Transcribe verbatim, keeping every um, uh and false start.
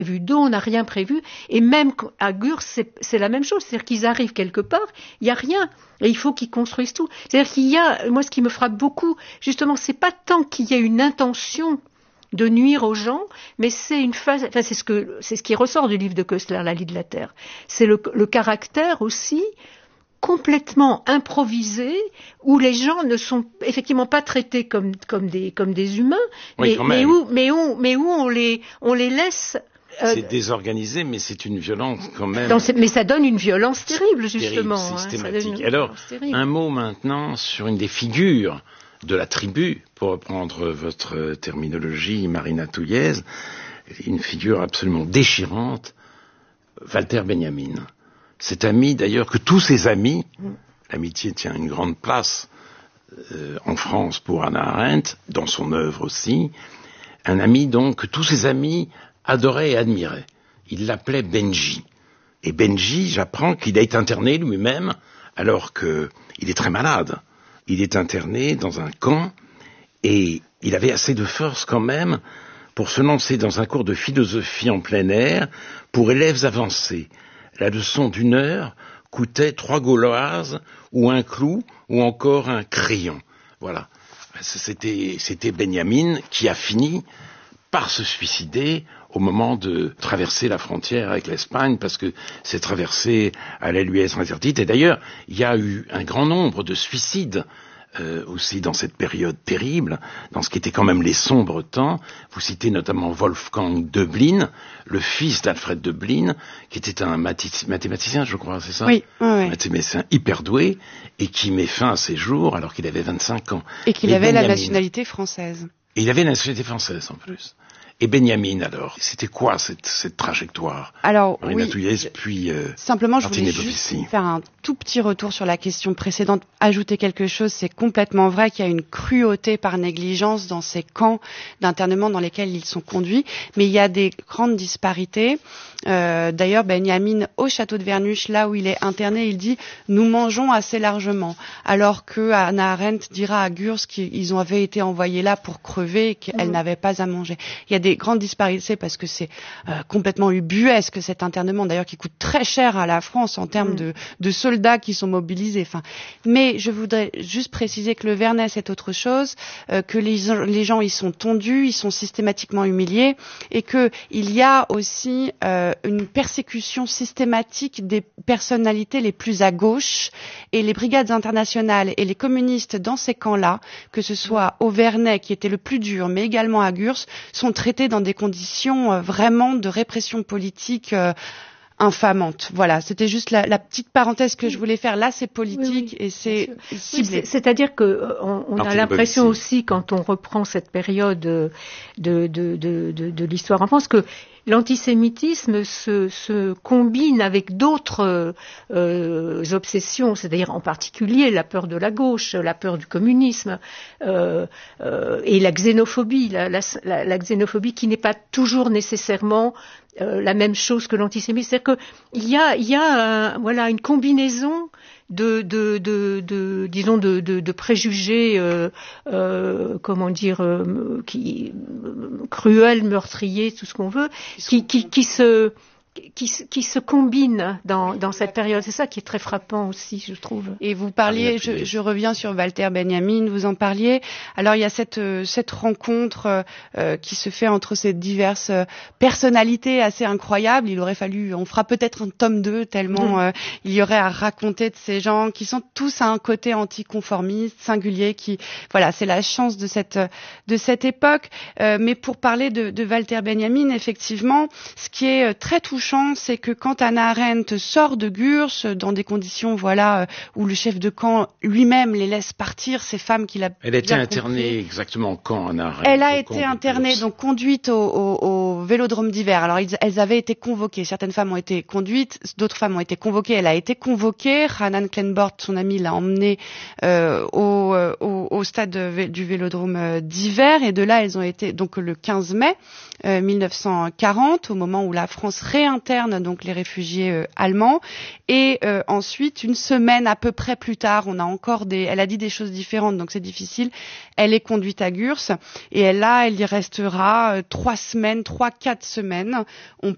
prévu d'eau, on n'a rien prévu. Et même à Gurs, c'est, c'est la même chose. C'est-à-dire qu'ils arrivent quelque part, il n'y a rien. Et il faut qu'ils construisent tout. C'est-à-dire qu'il y a, moi, ce qui me frappe beaucoup, justement, c'est pas tant qu'il y ait une intention de nuire aux gens, mais c'est une phase, enfin, c'est ce que, c'est ce qui ressort du livre de Koestler, La Lie de la Terre. C'est le, le caractère aussi complètement improvisé, où les gens ne sont effectivement pas traités comme, comme des, comme des humains, oui, mais, mais où, mais où, mais où on les, on les laisse. Euh, c'est désorganisé, mais c'est une violence quand même. Non, mais ça donne une violence terrible, justement. Terrible, systématique. Hein, Alors, un mot maintenant sur une des figures de la tribu, pour reprendre votre terminologie, Marina Touillez, une figure absolument déchirante, Walter Benjamin. Cet ami, d'ailleurs, que tous ses amis, mm. l'amitié tient une grande place euh, en France pour Hannah Arendt, dans son œuvre aussi, un ami donc que tous ses amis adoraient et admiraient. Il l'appelait Benji. Et Benji, j'apprends qu'il a été interné lui-même, alors qu'il est très malade. Il est interné dans un camp, et il avait assez de force quand même pour se lancer dans un cours de philosophie en plein air pour élèves avancés. La leçon d'une heure coûtait trois gauloises, ou un clou, ou encore un crayon. Voilà. C'était, c'était Benjamin qui a fini par se suicider au moment de traverser la frontière avec l'Espagne, parce que cette traversée allait lui être interdite. Et d'ailleurs, il y a eu un grand nombre de suicides euh, aussi dans cette période terrible, dans ce qui était quand même les sombres temps. Vous citez notamment Wolfgang Döblin, le fils d'Alfred Döblin, qui était un mathi- mathématicien, je crois, c'est ça ? Oui, oui, oui. Un mathématicien hyper doué, et qui met fin à ses jours alors qu'il avait vingt-cinq ans. Et qu'il et avait Benjamin, la nationalité française. Et il avait la nationalité française, en plus. Et Benjamin, alors, c'était quoi cette, cette trajectoire ? Alors, Marina oui, Touillez, puis euh, simplement, je Martine voulais juste Bovici. faire un tout petit retour sur la question précédente, ajouter quelque chose. C'est complètement vrai qu'il y a une cruauté par négligence dans ces camps d'internement dans lesquels ils sont conduits, mais il y a des grandes disparités. Euh, d'ailleurs, Benjamin, au château de Vernuche, là où il est interné, il dit « nous mangeons assez largement », alors que Hannah Arendt dira à Gurs qu'ils avaient été envoyés là pour crever et qu'elle mmh. n'avait pas à manger. Il y a des grandes disparités parce que c'est euh, complètement ubuesque cet internement, d'ailleurs qui coûte très cher à la France en termes mmh. de, de soldats qui sont mobilisés. Enfin, mais je voudrais juste préciser que le Vernet c'est autre chose, euh, que les, les gens ils sont tondus, ils sont systématiquement humiliés, et que il y a aussi euh, une persécution systématique des personnalités les plus à gauche, et les brigades internationales et les communistes dans ces camps-là, que ce soit au Vernet qui était le plus dur, mais également à Gurs, sont traités dans des conditions euh, vraiment de répression politique euh, infamante. Voilà, c'était juste la, la petite parenthèse que je voulais faire. Là, c'est politique oui, oui, et c'est ciblé. Oui, c'est, c'est-à-dire que on, on a l'impression aussi, quand on reprend cette période de, de, de, de, de, de l'histoire en France, que l'antisémitisme se, se combine avec d'autres euh, obsessions, c'est-à-dire en particulier la peur de la gauche, la peur du communisme euh, euh, et la xénophobie, la, la, la, la xénophobie qui n'est pas toujours nécessairement Euh, la même chose que l'antisémitisme, c'est-à-dire qu'il y a, il y a un, voilà, une combinaison de, de, de, de disons, de, de, de préjugés, euh, euh, comment dire, euh, qui, euh, cruels, meurtriers, tout ce qu'on veut, qui, qui, qui se Qui, qui se combinent dans, dans cette période. C'est ça qui est très frappant aussi, je trouve. Et vous parliez, je, je reviens sur Walter Benjamin, vous en parliez. Alors il y a cette, cette rencontre euh, qui se fait entre ces diverses personnalités assez incroyables. Il aurait fallu, on fera peut-être un tome deux, tellement euh, il y aurait à raconter de ces gens qui sont tous à un côté anticonformiste, singulier, qui, voilà, c'est la chance de cette, de cette époque. Euh, mais pour parler de, de Walter Benjamin, effectivement, ce qui est très touchant, c'est que quand Hannah Arendt sort de Gurs dans des conditions, voilà, où le chef de camp lui-même les laisse partir, ces femmes qu'il a. Elle a été internée exactement quand, Hannah Arendt? Elle a été internée, donc conduite au, au, au Vélodrome d'hiver. Alors ils, elles avaient été convoquées. Certaines femmes ont été conduites, d'autres femmes ont été convoquées. Elle a été convoquée. Hanan Kleinbort, son amie, l'a emmenée euh, au, au, au stade du Vélodrome d'hiver, et de là elles ont été donc le quinze mai euh, mille neuf cent quarante, au moment où la France réinterne donc les réfugiés euh, allemands, et euh, ensuite une semaine à peu près plus tard, on a encore des, elle a dit des choses différentes, donc c'est difficile. Elle est conduite à Gurs, et elle, là, elle y restera euh, trois semaines, trois, quatre semaines. On